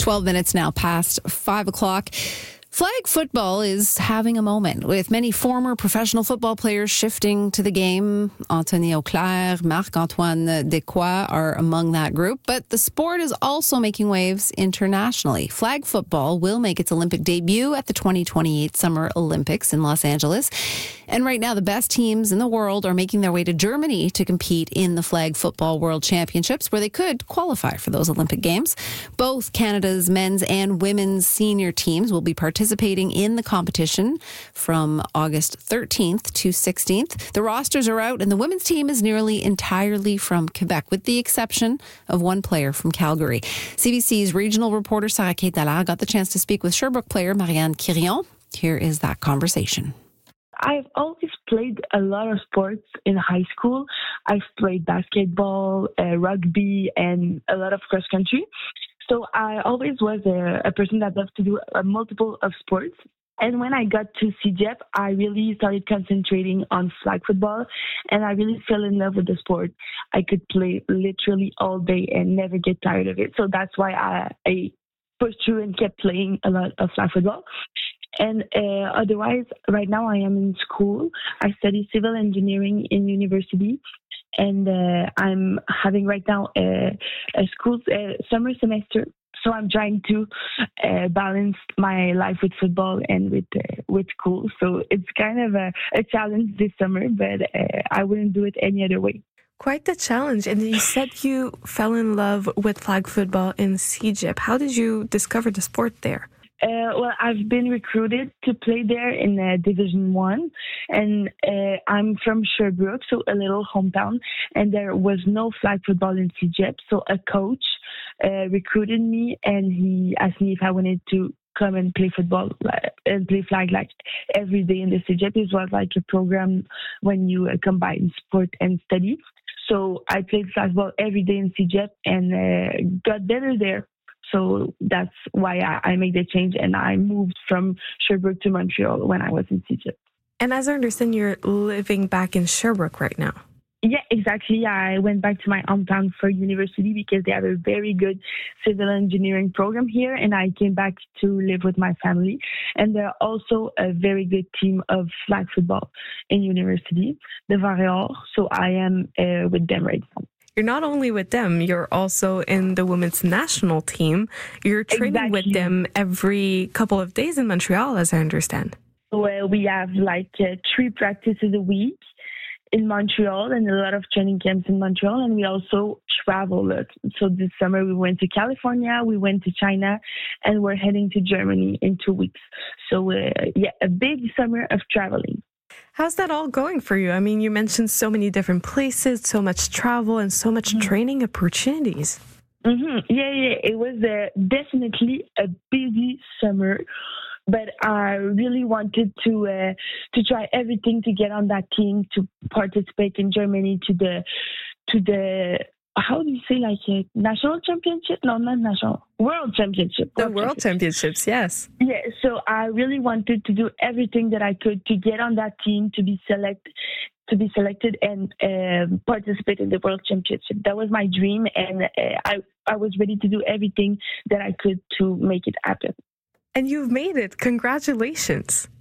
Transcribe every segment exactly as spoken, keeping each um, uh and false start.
twelve minutes now past five o'clock. Flag football is having a moment, with many former professional football players shifting to the game. Anthony Auclair, Marc-Antoine Dequoy are among that group, but the sport is also making waves internationally. Flag football will make its Olympic debut at the twenty twenty-eight Summer Olympics in Los Angeles. And right now, the best teams in the world are making their way to Germany to compete in the Flag Football World Championships, where they could qualify for those Olympic Games. Both Canada's men's and women's senior teams will be participating in the competition from August thirteenth to sixteenth. The rosters are out, and the women's team is nearly entirely from Quebec, with the exception of one player from Calgary. C B C's regional reporter Sarah-Kate Dallaire got the chance to speak with Sherbrooke player Marianne Quirion. Here is that conversation. I've always played a lot of sports in high school. I've played basketball, uh, rugby, and a lot of cross country. So I always was a, a person that loved to do a multiple of sports. And when I got to C J E P, I really started concentrating on flag football, and I really fell in love with the sport. I could play literally all day and never get tired of it. So that's why I, I pushed through and kept playing a lot of flag football. And uh, otherwise, right now I am in school. I study civil engineering in university, and uh, I'm having right now a, a school uh, summer semester. So I'm trying to uh, balance my life with football and with uh, with school. So it's kind of a, a challenge this summer, but uh, I wouldn't do it any other way. Quite the challenge. And you said you fell in love with flag football in C J E P. How did you discover the sport there? Uh, well, I've been recruited to play there in uh, Division One, and uh, I'm from Sherbrooke, so a little hometown, and there was no flag football in C J E P. So a coach uh, recruited me, and he asked me if I wanted to come and play football like, and play flag like every day in the C J E P. It was like a program when you uh, combine sport and study. So I played flag ball every day in C J E P and uh, got better there. So that's why I, I made the change, and I moved from Sherbrooke to Montreal when I was in C J E P. And as I understand, you're living back in Sherbrooke right now. Yeah, exactly. I went back to my hometown for university because they have a very good civil engineering program here, and I came back to live with my family. And there are also a very good team of flag football in university, the Varéor. So I am uh, with them right now. You're not only with them, you're also in the women's national team. You're training Exactly. with them every couple of days in Montreal, as I understand. Well, we have like uh, three practices a week in Montreal and a lot of training camps in Montreal, and we also travel a lot. So this summer we went to California, we went to China, and we're heading to Germany in two weeks. So uh, yeah, a big summer of traveling. How's that all going for you? I mean, you mentioned so many different places, so much travel, and so much mm-hmm. training opportunities. Mm-hmm. Yeah, yeah, it was uh, definitely a busy summer, but I really wanted to uh, to try everything to get on that team, to participate in Germany to the to the how do you say, like a national championship? No, not national. World championship. The World Championships, yes. Yeah, so I really wanted to do everything that I could to get on that team, to be selected, to be selected and um, participate in the World Championship. That was my dream, and uh, I I was ready to do everything that I could to make it happen. And you've made it. Congratulations.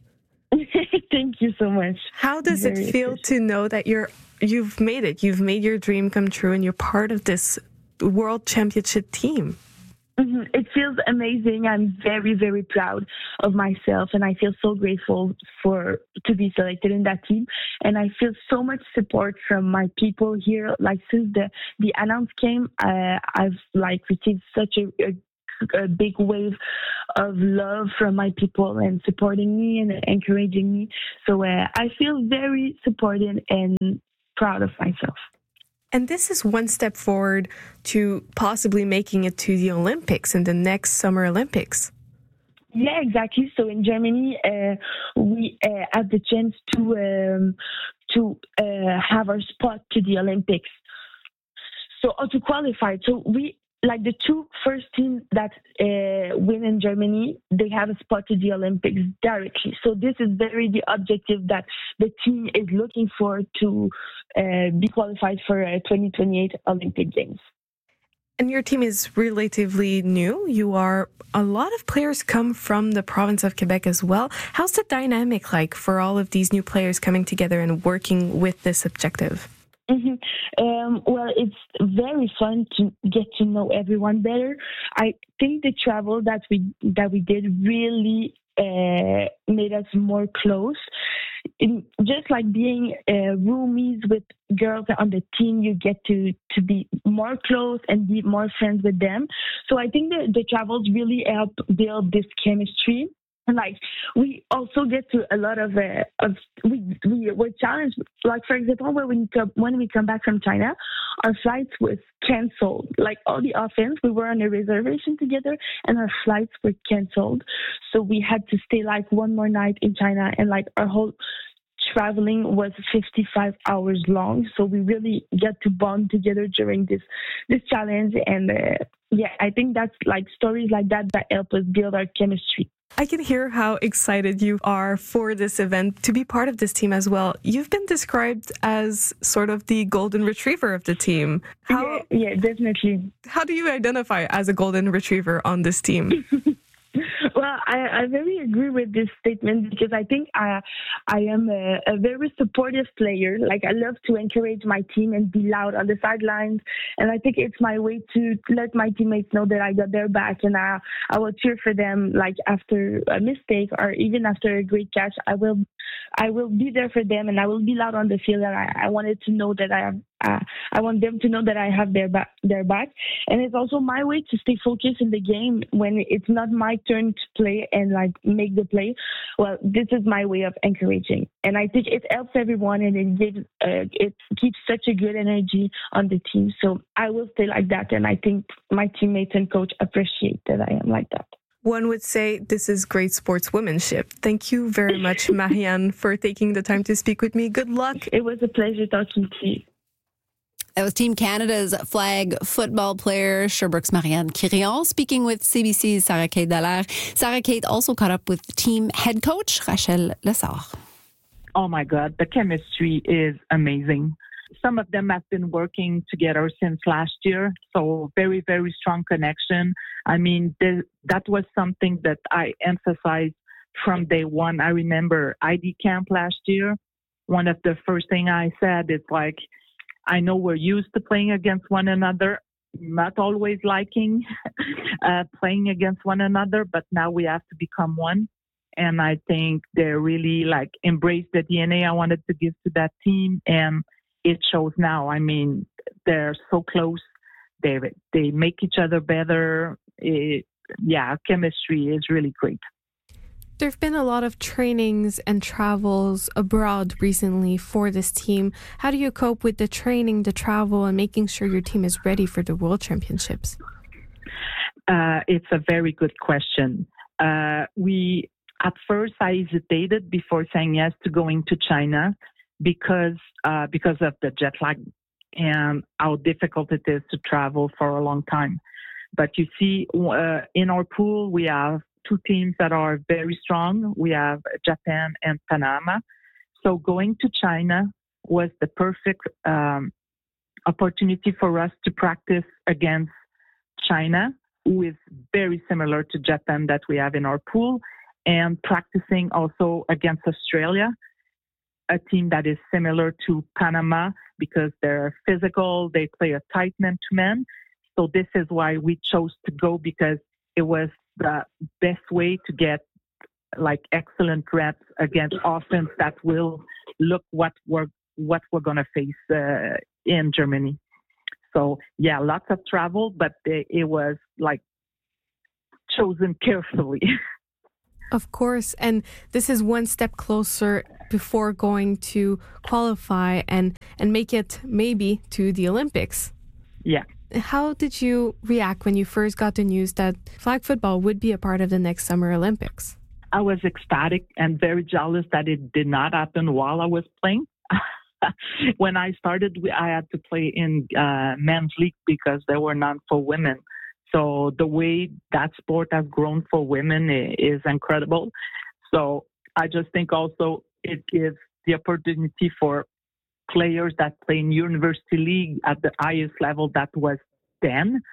Thank you so much. How does Very it feel to know that you're you've made it? You've made your dream come true, and you're part of this World Championship team. Mm-hmm. It feels amazing. I'm very, very proud of myself, and I feel so grateful for to be selected in that team. And I feel so much support from my people here. Like since the the announce came, uh, I've like received such a, a a big wave of love from my people and supporting me and encouraging me. So uh, I feel very supported and proud of myself. And this is one step forward to possibly making it to the Olympics in the next Summer Olympics. Yeah, exactly. So in Germany, uh, we uh, had the chance to um, to uh, have our spot to the Olympics. So or to qualify. So we like the two first teams that uh, win in Germany, they have a spot to the Olympics directly. So this is very the objective that the team is looking for to uh, be qualified for uh, twenty twenty-eight Olympic Games. And your team is relatively new. You are, a lot of players come from the province of Quebec as well. How's the dynamic like for all of these new players coming together and working with this objective? Mm-hmm. Um, well, it's very fun to get to know everyone better. I think the travel that we that we did really uh, made us more close. In, just like being uh, roomies with girls on the team, you get to, to be more close and be more friends with them. So I think the, the travels really help build this chemistry. And like we also get to a lot of, uh, of we we were challenged. Like for example, when we come when we come back from China, our flights was canceled. Like all the offense, we were on a reservation together, and our flights were canceled. So we had to stay like one more night in China, and like our whole traveling was fifty-five hours long. So we really get to bond together during this this challenge. And uh, yeah, I think that's like stories like that that help us build our chemistry. I can hear how excited you are for this event, to be part of this team as well. You've been described as sort of the golden retriever of the team. How, yeah, yeah, definitely. How do you identify as a golden retriever on this team? Well, I, I very agree with this statement because I think I, I am a, a very supportive player. Like I love to encourage my team and be loud on the sidelines. And I think it's my way to let my teammates know that I got their back and I, I will cheer for them. Like after a mistake or even after a great catch, I will, I will be there for them and I will be loud on the field. And I, I wanted to know that I have. Uh, I want them to know that I have their back, their back, and it's also my way to stay focused in the game when it's not my turn to play and like make the play. Well, this is my way of encouraging, and I think it helps everyone, and it gives uh, it keeps such a good energy on the team. So I will stay like that, and I think my teammates and coach appreciate that I am like that. One would say this is great sportswomanship. Thank you very much, Marianne, for taking the time to speak with me. Good luck. It was a pleasure talking to you. That was Team Canada's flag football player, Sherbrooke's Marianne Quirion, speaking with C B C's Sarah-Kate Dallaire. Sarah-Kate also caught up with team head coach, Rachel Lessard. Oh my God, the chemistry is amazing. Some of them have been working together since last year, so very, very strong connection. I mean, there, that was something that I emphasized from day one. I remember I D camp last year. One of the first thing I said is like, I know we're used to playing against one another, not always liking uh, playing against one another, but now we have to become one. And I think they really like embrace the D N A I wanted to give to that team, and it shows now. I mean, they're so close. They they make each other better. It, yeah, chemistry is really great. There have been a lot of trainings and travels abroad recently for this team. How do you cope with the training, the travel, and making sure your team is ready for the World Championships? Uh, it's a very good question. Uh, we at first I hesitated before saying yes to going to China because uh, because of the jet lag and how difficult it is to travel for a long time. But you see, uh, in our pool we have two teams that are very strong. We have Japan and Panama. So going to China was the perfect um, opportunity for us to practice against China, who is very similar to Japan that we have in our pool, and practicing also against Australia, a team that is similar to Panama because they're physical, they play a tight man-to-man. So this is why we chose to go, because it was the best way to get like excellent reps against offense that will look what we're what we're gonna face uh, in Germany. So yeah, lots of travel, but it, it was like chosen carefully. Of course, and this is one step closer before going to qualify and and make it maybe to the Olympics. Yeah. How did you react when you first got the news that flag football would be a part of the next Summer Olympics? I was ecstatic and very jealous that it did not happen while I was playing. When I started, I had to play in uh, men's league because there were none for women. So the way that sport has grown for women is incredible. So I just think also it gives the opportunity for players that play in university league at the highest level that was then,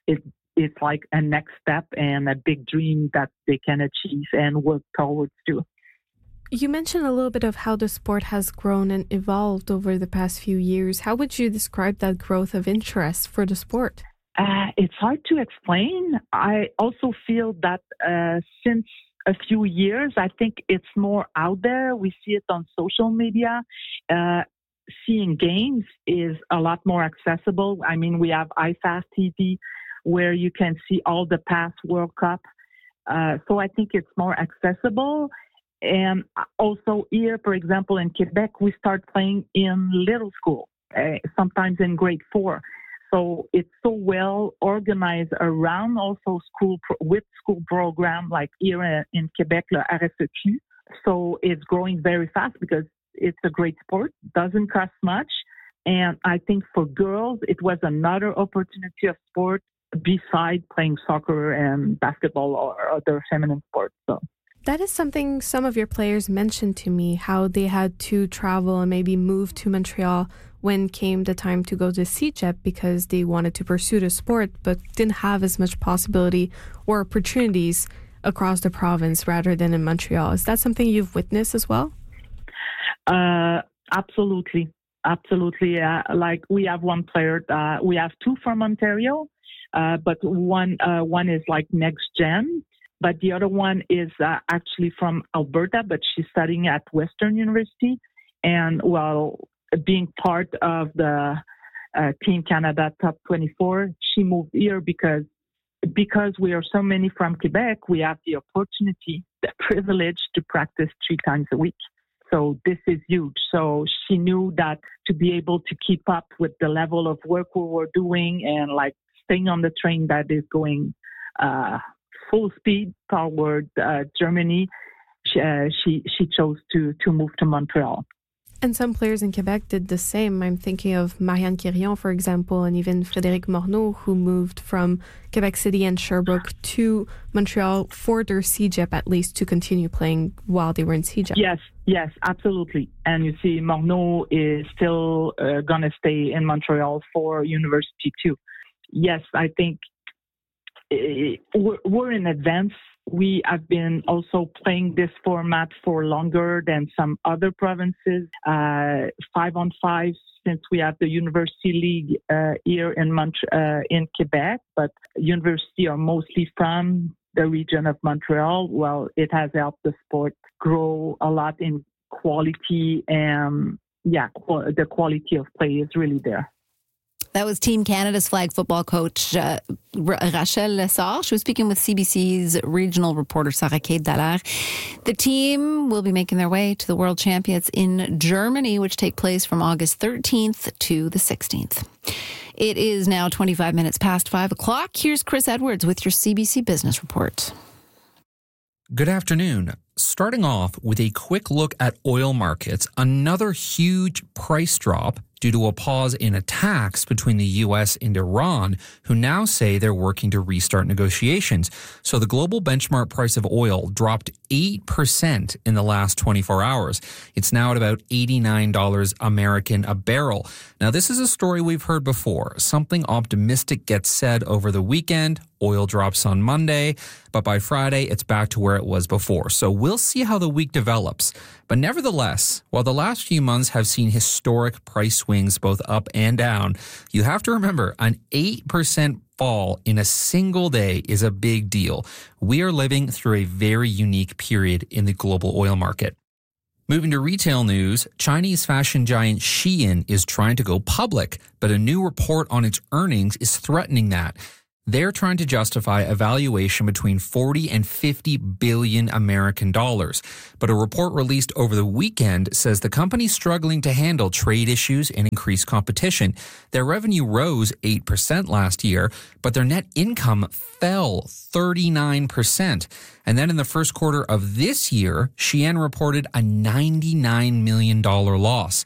it it's like a next step and a big dream that they can achieve and work towards to. You mentioned a little bit of how the sport has grown and evolved over the past few years. How would you describe that growth of interest for the sport? Uh, it's hard to explain. I also feel that uh, since a few years, I think it's more out there. We see it on social media. Uh, seeing games is a lot more accessible. I mean, we have iFast T V where you can see all the past World Cup. Uh, so I think it's more accessible. And also here, for example, in Quebec, we start playing in little school, uh, sometimes in grade four. So it's so well organized around also school pro- with school program like here in Quebec, le R S E Q. So it's growing very fast because it's a great sport, doesn't cost much. And I think for girls, it was another opportunity of sport beside playing soccer and basketball or other feminine sports. So. That is something some of your players mentioned to me, how they had to travel and maybe move to Montreal when came the time to go to Cégep because they wanted to pursue the sport but didn't have as much possibility or opportunities across the province rather than in Montreal. Is that something you've witnessed as well? Uh, absolutely. Absolutely. Uh, like we have one player, uh, we have two from Ontario, uh, but one, uh, one is like next gen. But the other one is uh, actually from Alberta, but she's studying at Western University. And while being part of the uh, Team Canada Top twenty-four, she moved here because because we are so many from Quebec, we have the opportunity, the privilege to practice three times a week. So this is huge. So she knew that to be able to keep up with the level of work we were doing and like staying on the train that is going uh, full speed toward uh, Germany, she, uh, she she chose to to move to Montreal. And some players in Quebec did the same. I'm thinking of Marianne Quirion, for example, and even Frédéric Morneau, who moved from Quebec City and Sherbrooke to Montreal for their Cégep, at least, to continue playing while they were in Cégep. Yes, yes, absolutely. And you see, Morneau is still uh, going to stay in Montreal for university too. Yes, I think We're, we're in advance. We have been also playing this format for longer than some other provinces, uh, five on five, since we have the University League uh, here in Mont- uh, in Quebec, but university are mostly from the region of Montreal. Well, it has helped the sport grow a lot in quality, and yeah, qu- the quality of play is really there. That was Team Canada's flag football coach, uh, Rachel Lessard. She was speaking with C B C's regional reporter, Sarah Kate Dallaire. The team will be making their way to the World Championships in Germany, which take place from August thirteenth to the sixteenth. It is now twenty-five minutes past five o'clock. Here's Chris Edwards with your C B C Business Report. Good afternoon. Starting off with a quick look at oil markets, another huge price drop due to a pause in attacks between the U S and Iran, who now say they're working to restart negotiations. So the global benchmark price of oil dropped eight percent in the last twenty-four hours. It's now at about eighty-nine dollars American a barrel. Now, this is a story we've heard before. Something optimistic gets said over the weekend. Oil drops on Monday, but by Friday, it's back to where it was before. So we'll see how the week develops. But nevertheless, while the last few months have seen historic price swings both up and down, you have to remember an eight percent fall in a single day is a big deal. We are living through a very unique period in the global oil market. Moving to retail news, Chinese fashion giant Shein is trying to go public, but a new report on its earnings is threatening that. They're trying to justify a valuation between forty and fifty billion American dollars. But a report released over the weekend says the company's struggling to handle trade issues and increased competition. Their revenue rose eight percent last year, but their net income fell thirty-nine percent. And then in the first quarter of this year, Shein reported a ninety-nine million dollars loss.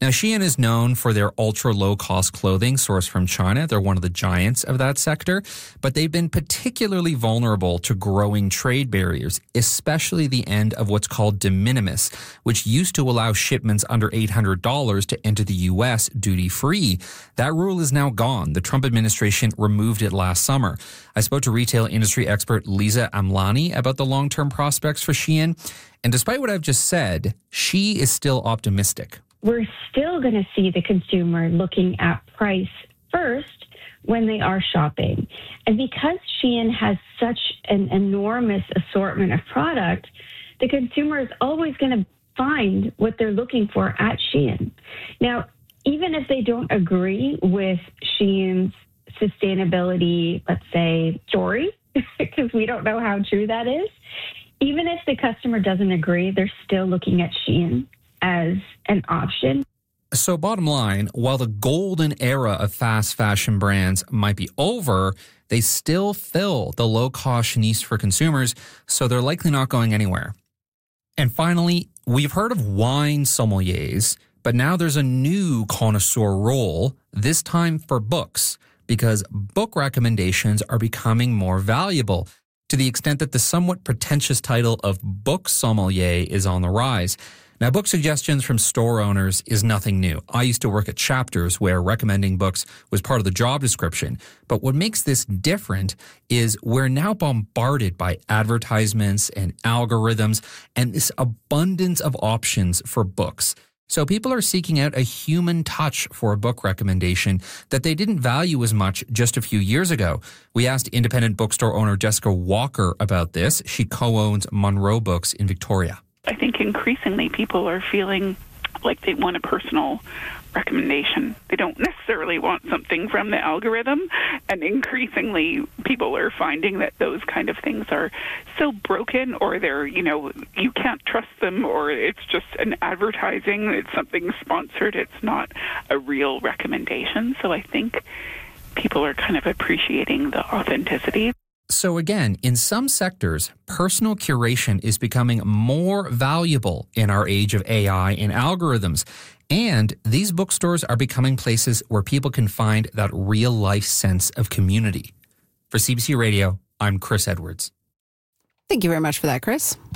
Now, Shein is known for their ultra-low-cost clothing sourced from China. They're one of the giants of that sector, but they've been particularly vulnerable to growing trade barriers, especially the end of what's called de minimis, which used to allow shipments under eight hundred dollars to enter the U S duty-free. That rule is now gone. The Trump administration removed it last summer. I spoke to retail industry expert Lisa Amlani about the long-term prospects for Shein, and despite what I've just said, she is still optimistic. We're still going to see the consumer looking at price first when they are shopping. And because Shein has such an enormous assortment of product, the consumer is always going to find what they're looking for at Shein. Now, even if they don't agree with Shein's sustainability, let's say, story, because we don't know how true that is, even if the customer doesn't agree, they're still looking at Shein as an option. So bottom line, while the golden era of fast fashion brands might be over, they still fill the low-cost niche for consumers, so they're likely not going anywhere. And finally, we've heard of wine sommeliers, but now there's a new connoisseur role, this time for books, because book recommendations are becoming more valuable, to the extent that the somewhat pretentious title of book sommelier is on the rise. Now, book suggestions from store owners is nothing new. I used to work at Chapters, where recommending books was part of the job description. But what makes this different is we're now bombarded by advertisements and algorithms and this abundance of options for books. So people are seeking out a human touch for a book recommendation that they didn't value as much just a few years ago. We asked independent bookstore owner Jessica Walker about this. She co-owns Monroe Books in Victoria. I think increasingly people are feeling like they want a personal recommendation. They don't necessarily want something from the algorithm. And increasingly people are finding that those kind of things are so broken, or they're, you know, you can't trust them, or it's just an advertising, it's something sponsored, it's not a real recommendation. So I think people are kind of appreciating the authenticity. So again, in some sectors, personal curation is becoming more valuable in our age of A I and algorithms. And these bookstores are becoming places where people can find that real-life sense of community. For C B C Radio, I'm Chris Edwards. Thank you very much for that, Chris.